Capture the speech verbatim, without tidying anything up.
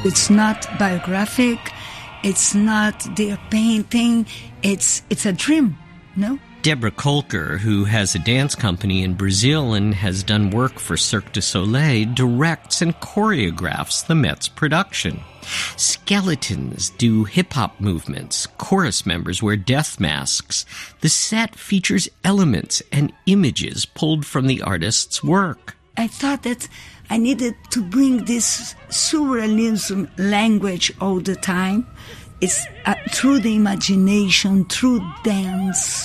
It's not biographic. It's not their painting. It's it's a dream, no? Deborah Kolker, who has a dance company in Brazil and has done work for Cirque du Soleil, directs and choreographs the Met's production. Skeletons do hip-hop movements. Chorus members wear death masks. The set features elements and images pulled from the artist's work. I thought that I needed to bring this surrealism language all the time. It's uh, through the imagination, through dance.